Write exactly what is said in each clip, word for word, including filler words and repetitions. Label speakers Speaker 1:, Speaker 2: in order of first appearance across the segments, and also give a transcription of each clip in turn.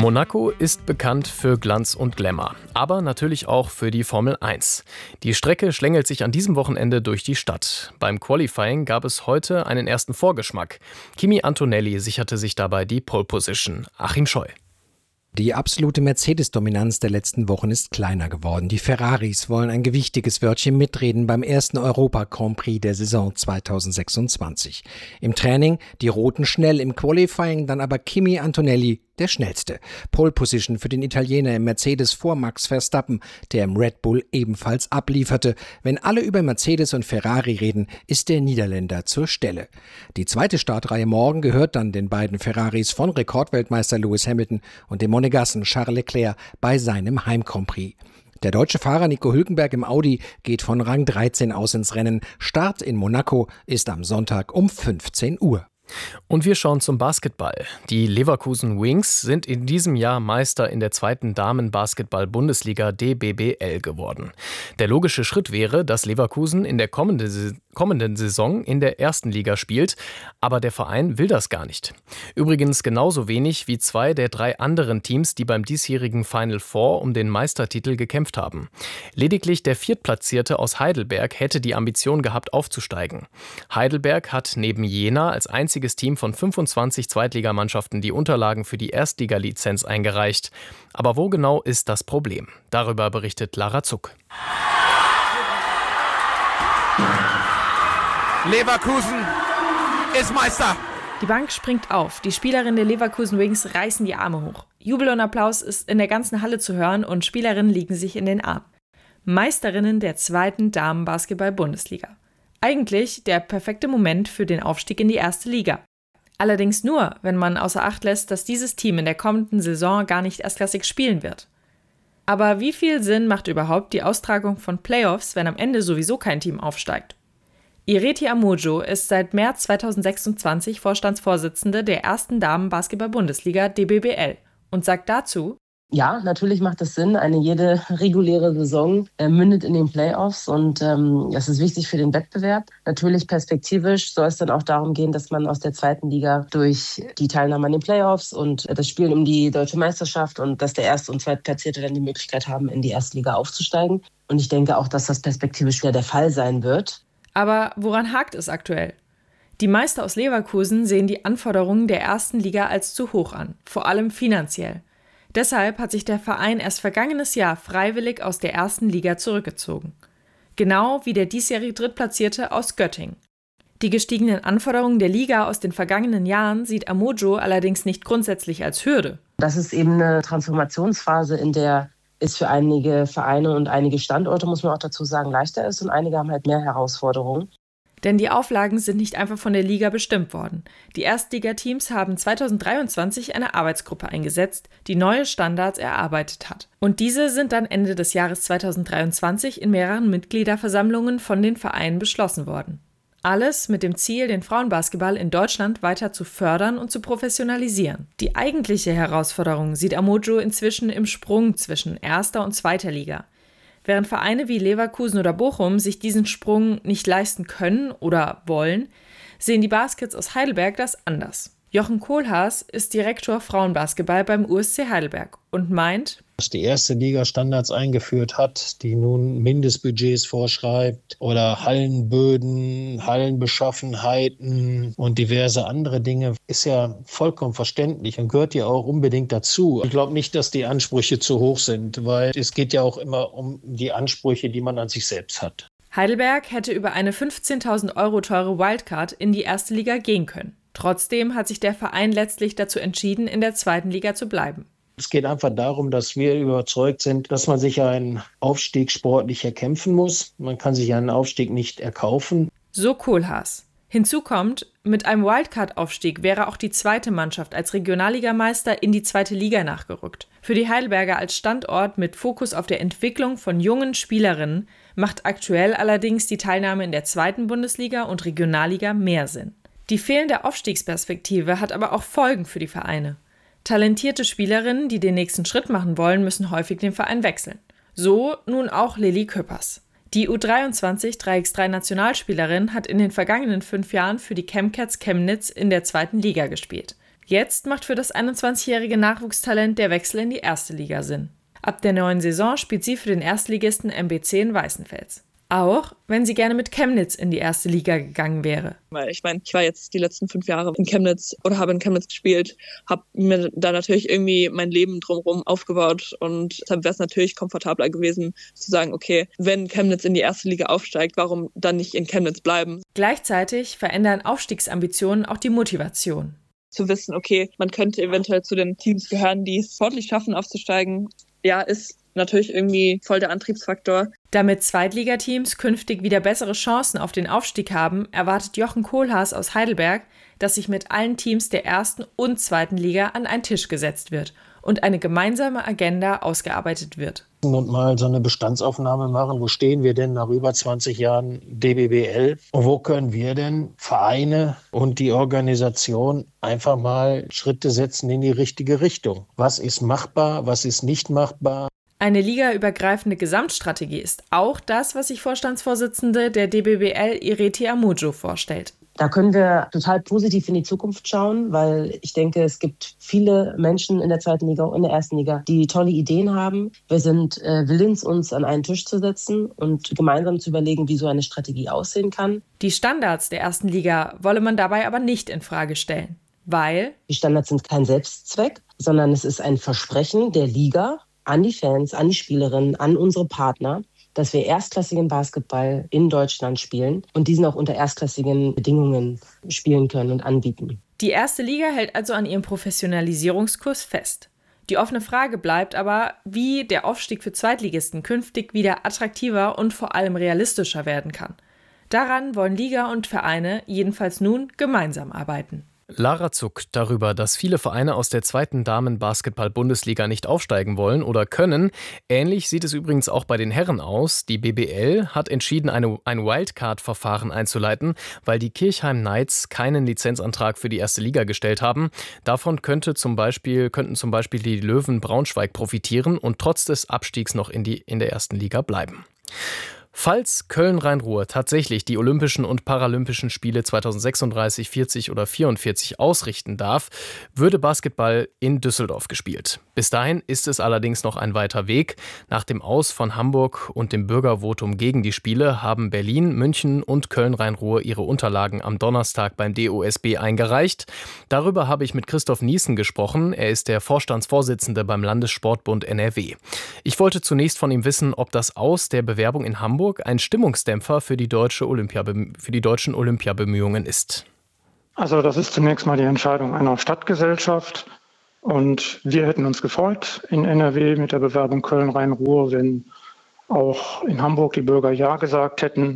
Speaker 1: Monaco ist bekannt für Glanz und Glamour, aber natürlich auch für die Formel eins. Die Strecke schlängelt sich an diesem Wochenende durch die Stadt. Beim Qualifying gab es heute einen ersten Vorgeschmack. Kimi Antonelli sicherte sich dabei die Pole Position. Achim Scheu.
Speaker 2: Die absolute Mercedes-Dominanz der letzten Wochen ist kleiner geworden. Die Ferraris wollen ein gewichtiges Wörtchen mitreden beim ersten Europa-Grand Prix der Saison zweitausendsechsundzwanzig. Im Training die Roten schnell, im Qualifying dann aber Kimi Antonelli der Schnellste. Pole Position für den Italiener im Mercedes vor Max Verstappen, der im Red Bull ebenfalls ablieferte. Wenn alle über Mercedes und Ferrari reden, ist der Niederländer zur Stelle. Die zweite Startreihe morgen gehört dann den beiden Ferraris von Rekordweltmeister Lewis Hamilton und dem Monegassen Charles Leclerc bei seinem Heim-Grand Prix. Der deutsche Fahrer Nico Hülkenberg im Audi geht von Rang dreizehn aus ins Rennen. Start in Monaco ist am Sonntag um fünfzehn Uhr.
Speaker 1: Und wir schauen zum Basketball. Die Leverkusen Wings sind in diesem Jahr Meister in der zweiten Damen-Basketball-Bundesliga D B B L geworden. Der logische Schritt wäre, dass Leverkusen in der kommenden, kommenden Saison in der ersten Liga spielt, aber der Verein will das gar nicht. Übrigens genauso wenig wie zwei der drei anderen Teams, die beim diesjährigen Final Four um den Meistertitel gekämpft haben. Lediglich der Viertplatzierte aus Heidelberg hätte die Ambition gehabt, aufzusteigen. Heidelberg hat neben Jena als einziges Team von fünfundzwanzig Zweitligamannschaften die Unterlagen für die Erstliga-Lizenz eingereicht. Aber wo genau ist das Problem? Darüber berichtet Lara Zuck.
Speaker 3: Leverkusen ist Meister!
Speaker 4: Die Bank springt auf. Die Spielerinnen der Leverkusen Wings reißen die Arme hoch. Jubel und Applaus ist in der ganzen Halle zu hören und Spielerinnen liegen sich in den Armen. Meisterinnen der zweiten Damen-Basketball-Bundesliga. Eigentlich der perfekte Moment für den Aufstieg in die erste Liga. Allerdings nur, wenn man außer Acht lässt, dass dieses Team in der kommenden Saison gar nicht erstklassig spielen wird. Aber wie viel Sinn macht überhaupt die Austragung von Playoffs, wenn am Ende sowieso kein Team aufsteigt? Ireti Amojo ist seit März zweitausendsechsundzwanzig Vorstandsvorsitzende der ersten Damen-Basketball-Bundesliga D B B L und sagt dazu:
Speaker 5: Ja, natürlich macht es Sinn. Eine jede reguläre Saison äh, mündet in den Playoffs und ähm, das ist wichtig für den Wettbewerb. Natürlich perspektivisch soll es dann auch darum gehen, dass man aus der zweiten Liga durch die Teilnahme an den Playoffs und äh, das Spielen um die deutsche Meisterschaft und dass der Erst- und Zweitplatzierte dann die Möglichkeit haben, in die erste Liga aufzusteigen. Und ich denke auch, dass das perspektivisch wieder der Fall sein wird.
Speaker 4: Aber woran hakt es aktuell? Die Meister aus Leverkusen sehen die Anforderungen der ersten Liga als zu hoch an, vor allem finanziell. Deshalb hat sich der Verein erst vergangenes Jahr freiwillig aus der ersten Liga zurückgezogen. Genau wie der diesjährige Drittplatzierte aus Göttingen. Die gestiegenen Anforderungen der Liga aus den vergangenen Jahren sieht Amojo allerdings nicht grundsätzlich als Hürde.
Speaker 5: Das ist eben eine Transformationsphase, in der es für einige Vereine und einige Standorte, muss man auch dazu sagen, leichter ist und einige haben halt mehr Herausforderungen.
Speaker 4: Denn die Auflagen sind nicht einfach von der Liga bestimmt worden. Die Erstligateams haben zweitausenddreiundzwanzig eine Arbeitsgruppe eingesetzt, die neue Standards erarbeitet hat. Und diese sind dann Ende des Jahres zweitausenddreiundzwanzig in mehreren Mitgliederversammlungen von den Vereinen beschlossen worden. Alles mit dem Ziel, den Frauenbasketball in Deutschland weiter zu fördern und zu professionalisieren. Die eigentliche Herausforderung sieht Amojo inzwischen im Sprung zwischen erster und zweiter Liga. Während Vereine wie Leverkusen oder Bochum sich diesen Sprung nicht leisten können oder wollen, sehen die Baskets aus Heidelberg das anders. Jochen Kohlhaas ist Direktor Frauenbasketball beim U S C Heidelberg und meint,
Speaker 6: dass die erste Liga Standards eingeführt hat, die nun Mindestbudgets vorschreibt oder Hallenböden, Hallenbeschaffenheiten und diverse andere Dinge, ist ja vollkommen verständlich und gehört ja auch unbedingt dazu. Ich glaube nicht, dass die Ansprüche zu hoch sind, weil es geht ja auch immer um die Ansprüche, die man an sich selbst hat.
Speaker 4: Heidelberg hätte über eine fünfzehntausend Euro teure Wildcard in die erste Liga gehen können. Trotzdem hat sich der Verein letztlich dazu entschieden, in der zweiten Liga zu bleiben.
Speaker 6: Es geht einfach darum, dass wir überzeugt sind, dass man sich einen Aufstieg sportlich erkämpfen muss. Man kann sich einen Aufstieg nicht erkaufen.
Speaker 4: So Kohlhaas. Hinzu kommt, mit einem Wildcard-Aufstieg wäre auch die zweite Mannschaft als Regionalligameister in die zweite Liga nachgerückt. Für die Heidelberger als Standort mit Fokus auf der Entwicklung von jungen Spielerinnen macht aktuell allerdings die Teilnahme in der zweiten Bundesliga und Regionalliga mehr Sinn. Die fehlende Aufstiegsperspektive hat aber auch Folgen für die Vereine. Talentierte Spielerinnen, die den nächsten Schritt machen wollen, müssen häufig den Verein wechseln. So nun auch Lilly Küppers. Die U dreiundzwanzig drei gegen drei Nationalspielerin hat in den vergangenen fünf Jahren für die Chemcats Chemnitz in der zweiten Liga gespielt. Jetzt macht für das einundzwanzigjährige Nachwuchstalent der Wechsel in die erste Liga Sinn. Ab der neuen Saison spielt sie für den Erstligisten M B C in Weißenfels. Auch wenn sie gerne mit Chemnitz in die erste Liga gegangen wäre.
Speaker 7: Weil ich meine, ich war jetzt die letzten fünf Jahre in Chemnitz oder habe in Chemnitz gespielt, habe mir da natürlich irgendwie mein Leben drumherum aufgebaut und deshalb wäre es natürlich komfortabler gewesen zu sagen, okay, wenn Chemnitz in die erste Liga aufsteigt, warum dann nicht in Chemnitz bleiben?
Speaker 4: Gleichzeitig verändern Aufstiegsambitionen auch die Motivation.
Speaker 7: Zu wissen, okay, man könnte eventuell zu den Teams gehören, die es sportlich schaffen, aufzusteigen, ja, ist natürlich irgendwie voll der Antriebsfaktor.
Speaker 4: Damit Zweitligateams künftig wieder bessere Chancen auf den Aufstieg haben, erwartet Jochen Kohlhaas aus Heidelberg, dass sich mit allen Teams der ersten und zweiten Liga an einen Tisch gesetzt wird und eine gemeinsame Agenda ausgearbeitet wird.
Speaker 6: Und mal so eine Bestandsaufnahme machen, wo stehen wir denn nach über zwanzig Jahren D B B L und wo können wir denn Vereine und die Organisation einfach mal Schritte setzen in die richtige Richtung? Was ist machbar, was ist nicht machbar?
Speaker 4: Eine ligaübergreifende Gesamtstrategie ist auch das, was sich Vorstandsvorsitzende der D B B L Ireti Amujo vorstellt.
Speaker 5: Da können wir total positiv in die Zukunft schauen, weil ich denke, es gibt viele Menschen in der zweiten Liga und in der ersten Liga, die tolle Ideen haben. Wir sind äh, willens, uns an einen Tisch zu setzen und gemeinsam zu überlegen, wie so eine Strategie aussehen kann.
Speaker 4: Die Standards der ersten Liga wolle man dabei aber nicht in Frage stellen, weil
Speaker 5: die Standards sind kein Selbstzweck, sondern es ist ein Versprechen der Liga an die Fans, an die Spielerinnen, an unsere Partner, dass wir erstklassigen Basketball in Deutschland spielen und diesen auch unter erstklassigen Bedingungen spielen können und anbieten.
Speaker 4: Die erste Liga hält also an ihrem Professionalisierungskurs fest. Die offene Frage bleibt aber, wie der Aufstieg für Zweitligisten künftig wieder attraktiver und vor allem realistischer werden kann. Daran wollen Liga und Vereine jedenfalls nun gemeinsam arbeiten.
Speaker 1: Lara zuckt darüber, dass viele Vereine aus der zweiten Damen-Basketball-Bundesliga nicht aufsteigen wollen oder können. Ähnlich sieht es übrigens auch bei den Herren aus. Die B B L hat entschieden, eine, ein Wildcard-Verfahren einzuleiten, weil die Kirchheim Knights keinen Lizenzantrag für die erste Liga gestellt haben. Davon könnte zum Beispiel, könnten zum Beispiel die Löwen Braunschweig profitieren und trotz des Abstiegs noch in, die, in der ersten Liga bleiben. Falls Köln-Rhein-Ruhr tatsächlich die Olympischen und Paralympischen Spiele zweitausendsechsunddreißig, vierzig oder vierundvierzig ausrichten darf, würde Basketball in Düsseldorf gespielt. Bis dahin ist es allerdings noch ein weiter Weg. Nach dem Aus von Hamburg und dem Bürgervotum gegen die Spiele haben Berlin, München und Köln-Rhein-Ruhr ihre Unterlagen am Donnerstag beim D O S B eingereicht. Darüber habe ich mit Christoph Niesen gesprochen. Er ist der Vorstandsvorsitzende beim Landessportbund N R W. Ich wollte zunächst von ihm wissen, ob das Aus der Bewerbung in Hamburg ein Stimmungsdämpfer für die, deutsche Olympiabe- für die deutschen Olympiabemühungen ist.
Speaker 8: Also das ist zunächst mal die Entscheidung einer Stadtgesellschaft und wir hätten uns gefreut in N R W mit der Bewerbung Köln-Rhein-Ruhr, wenn auch in Hamburg die Bürger Ja gesagt hätten.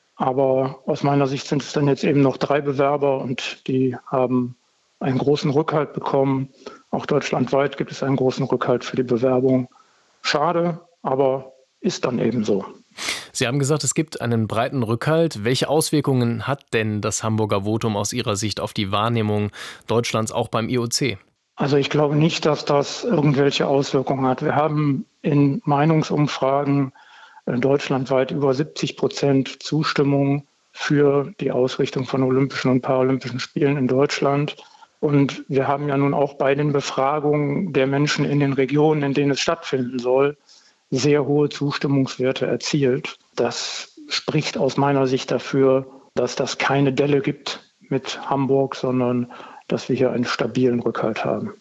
Speaker 8: Aber aus meiner Sicht sind es dann jetzt eben noch drei Bewerber und die haben einen großen Rückhalt bekommen. Auch deutschlandweit gibt es einen großen Rückhalt für die Bewerbung. Schade, aber ist dann eben so.
Speaker 1: Sie haben gesagt, es gibt einen breiten Rückhalt. Welche Auswirkungen hat denn das Hamburger Votum aus Ihrer Sicht auf die Wahrnehmung Deutschlands auch beim I O C?
Speaker 8: Also ich glaube nicht, dass das irgendwelche Auswirkungen hat. Wir haben in Meinungsumfragen deutschlandweit über siebzig Prozent Zustimmung für die Ausrichtung von Olympischen und Paralympischen Spielen in Deutschland. Und wir haben ja nun auch bei den Befragungen der Menschen in den Regionen, in denen es stattfinden soll, sehr hohe Zustimmungswerte erzielt. Das spricht aus meiner Sicht dafür, dass das keine Delle gibt mit Hamburg, sondern dass wir hier einen stabilen Rückhalt haben.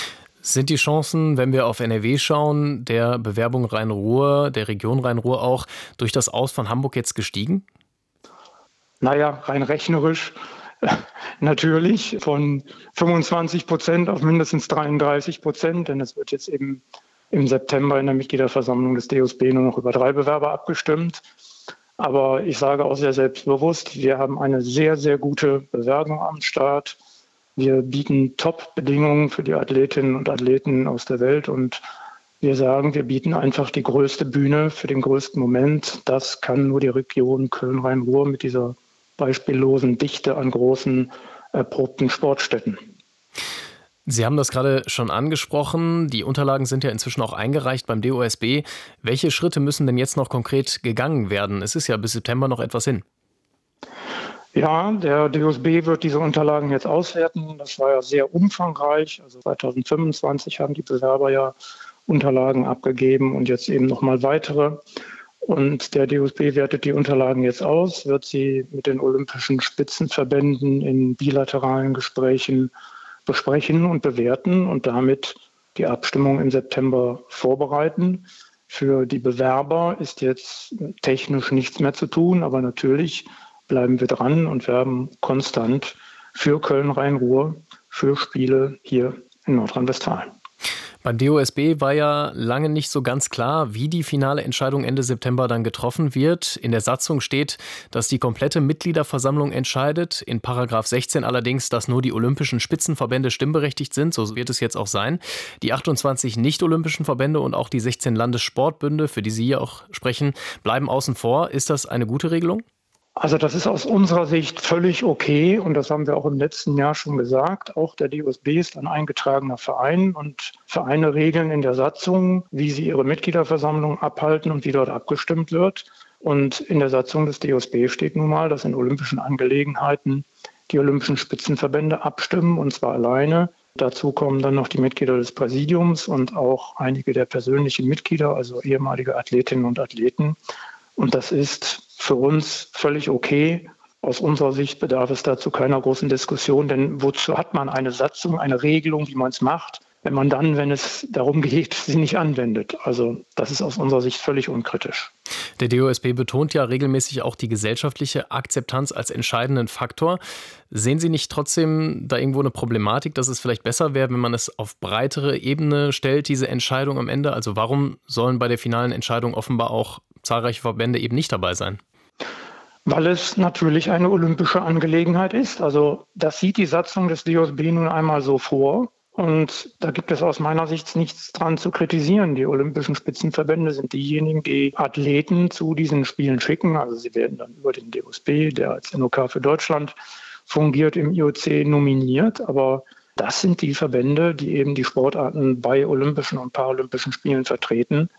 Speaker 1: Sind die Chancen, wenn wir auf N R W schauen, der Bewerbung Rhein-Ruhr, der Region Rhein-Ruhr auch, durch das Aus von Hamburg jetzt gestiegen?
Speaker 8: Naja, rein rechnerisch natürlich von fünfundzwanzig Prozent auf mindestens dreiunddreißig Prozent, denn es wird jetzt eben im September in der Mitgliederversammlung des D O S B nur noch über drei Bewerber abgestimmt. Aber ich sage auch sehr selbstbewusst, wir haben eine sehr, sehr gute Bewerbung am Start. Wir bieten Top-Bedingungen für die Athletinnen und Athleten aus der Welt und wir sagen, wir bieten einfach die größte Bühne für den größten Moment. Das kann nur die Region Köln-Rhein-Ruhr mit dieser beispiellosen Dichte an großen, erprobten Sportstätten.
Speaker 1: Sie haben das gerade schon angesprochen. Die Unterlagen sind ja inzwischen auch eingereicht beim D O S B. Welche Schritte müssen denn jetzt noch konkret gegangen werden? Es ist ja bis September noch etwas hin.
Speaker 8: Ja, der D O S B wird diese Unterlagen jetzt auswerten. Das war ja sehr umfangreich. Also zwanzig fünfundzwanzig haben die Bewerber ja Unterlagen abgegeben und jetzt eben nochmal weitere. Und der D O S B wertet die Unterlagen jetzt aus, wird sie mit den olympischen Spitzenverbänden in bilateralen Gesprächen besprechen und bewerten und damit die Abstimmung im September vorbereiten. Für die Bewerber ist jetzt technisch nichts mehr zu tun, aber natürlich bleiben wir dran und werben konstant für Köln-Rhein-Ruhr, für Spiele hier in Nordrhein-Westfalen.
Speaker 1: Beim D O S B war ja lange nicht so ganz klar, wie die finale Entscheidung Ende September dann getroffen wird. In der Satzung steht, dass die komplette Mitgliederversammlung entscheidet. In Paragraph sechzehn allerdings, dass nur die olympischen Spitzenverbände stimmberechtigt sind. So wird es jetzt auch sein. Die achtundzwanzig nicht-olympischen Verbände und auch die sechzehn Landessportbünde, für die Sie hier auch sprechen, bleiben außen vor. Ist das eine gute Regelung?
Speaker 8: Also das ist aus unserer Sicht völlig okay und das haben wir auch im letzten Jahr schon gesagt. Auch der D O S B ist ein eingetragener Verein und Vereine regeln in der Satzung, wie sie ihre Mitgliederversammlung abhalten und wie dort abgestimmt wird. Und in der Satzung des D O S B steht nun mal, dass in olympischen Angelegenheiten die olympischen Spitzenverbände abstimmen und zwar alleine. Dazu kommen dann noch die Mitglieder des Präsidiums und auch einige der persönlichen Mitglieder, also ehemalige Athletinnen und Athleten. Und das ist für uns völlig okay. Aus unserer Sicht bedarf es dazu keiner großen Diskussion, denn wozu hat man eine Satzung, eine Regelung, wie man es macht, wenn man dann, wenn es darum geht, sie nicht anwendet? Also das ist aus unserer Sicht völlig unkritisch.
Speaker 1: Der D O S B betont ja regelmäßig auch die gesellschaftliche Akzeptanz als entscheidenden Faktor. Sehen Sie nicht trotzdem da irgendwo eine Problematik, dass es vielleicht besser wäre, wenn man es auf breitere Ebene stellt, diese Entscheidung am Ende? Also warum sollen bei der finalen Entscheidung offenbar auch zahlreiche Verbände eben nicht dabei sein?
Speaker 8: Weil es natürlich eine olympische Angelegenheit ist. Also das sieht die Satzung des D O S B nun einmal so vor. Und da gibt es aus meiner Sicht nichts dran zu kritisieren. Die olympischen Spitzenverbände sind diejenigen, die Athleten zu diesen Spielen schicken. Also sie werden dann über den D O S B, der als N O K für Deutschland fungiert, im I O C nominiert. Aber das sind die Verbände, die eben die Sportarten bei Olympischen und Paralympischen Spielen vertreten.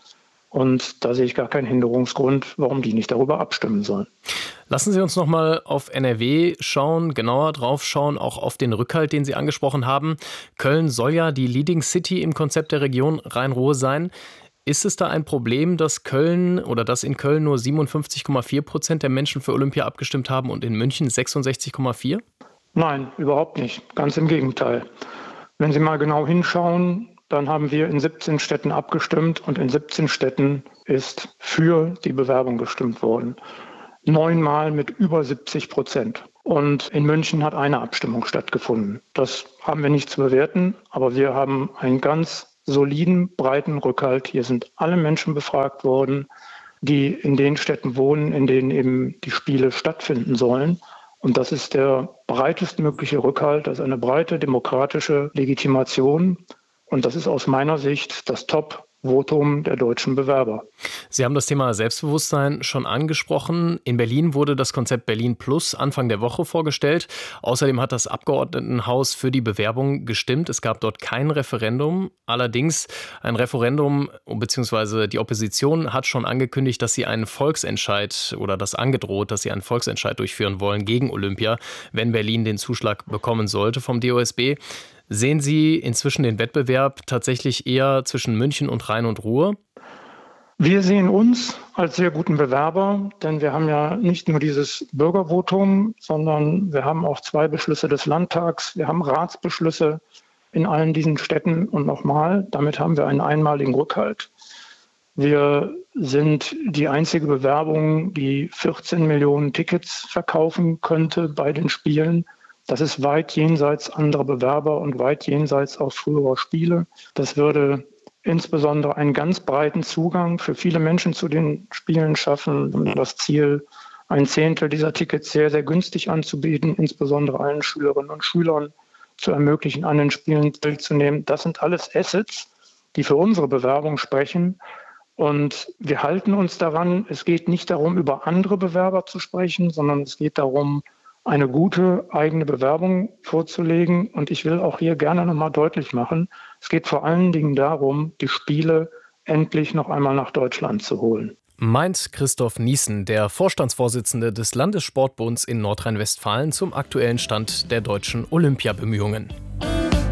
Speaker 8: Und da sehe ich gar keinen Hinderungsgrund, warum die nicht darüber abstimmen sollen.
Speaker 1: Lassen Sie uns noch mal auf N R W schauen, genauer drauf schauen, auch auf den Rückhalt, den Sie angesprochen haben. Köln soll ja die Leading City im Konzept der Region Rhein-Ruhr sein. Ist es da ein Problem, dass Köln oder dass in Köln nur siebenundfünfzig Komma vier Prozent der Menschen für Olympia abgestimmt haben und in München sechsundsechzig Komma vier?
Speaker 8: Nein, überhaupt nicht. Ganz im Gegenteil. Wenn Sie mal genau hinschauen, dann haben wir in siebzehn Städten abgestimmt und in siebzehn Städten ist für die Bewerbung gestimmt worden. Neunmal mit über siebzig Prozent. Und in München hat eine Abstimmung stattgefunden. Das haben wir nicht zu bewerten, aber wir haben einen ganz soliden, breiten Rückhalt. Hier sind alle Menschen befragt worden, die in den Städten wohnen, in denen eben die Spiele stattfinden sollen. Und das ist der breitestmögliche Rückhalt, das ist eine breite demokratische Legitimation. Und das ist aus meiner Sicht das Top-Votum der deutschen Bewerber.
Speaker 1: Sie haben das Thema Selbstbewusstsein schon angesprochen. In Berlin wurde das Konzept Berlin Plus Anfang der Woche vorgestellt. Außerdem hat das Abgeordnetenhaus für die Bewerbung gestimmt. Es gab dort kein Referendum. Allerdings ein Referendum bzw. die Opposition hat schon angekündigt, dass sie einen Volksentscheid oder das angedroht, dass sie einen Volksentscheid durchführen wollen gegen Olympia, wenn Berlin den Zuschlag bekommen sollte vom D O S B. Sehen Sie inzwischen den Wettbewerb tatsächlich eher zwischen München und Rhein und Ruhr?
Speaker 8: Wir sehen uns als sehr guten Bewerber, denn wir haben ja nicht nur dieses Bürgervotum, sondern wir haben auch zwei Beschlüsse des Landtags, wir haben Ratsbeschlüsse in allen diesen Städten und nochmal, damit haben wir einen einmaligen Rückhalt. Wir sind die einzige Bewerbung, die vierzehn Millionen Tickets verkaufen könnte bei den Spielen. Das ist weit jenseits anderer Bewerber und weit jenseits auch früherer Spiele. Das würde insbesondere einen ganz breiten Zugang für viele Menschen zu den Spielen schaffen. Das Ziel, ein Zehntel dieser Tickets sehr, sehr günstig anzubieten, insbesondere allen Schülerinnen und Schülern zu ermöglichen, an den Spielen teilzunehmen. Das sind alles Assets, die für unsere Bewerbung sprechen. Und wir halten uns daran, es geht nicht darum, über andere Bewerber zu sprechen, sondern es geht darum, eine gute eigene Bewerbung vorzulegen. Und ich will auch hier gerne nochmal deutlich machen, es geht vor allen Dingen darum, die Spiele endlich noch einmal nach Deutschland zu holen.
Speaker 1: Meint Christoph Niesen, der Vorstandsvorsitzende des Landessportbunds in Nordrhein-Westfalen, zum aktuellen Stand der deutschen Olympiabemühungen.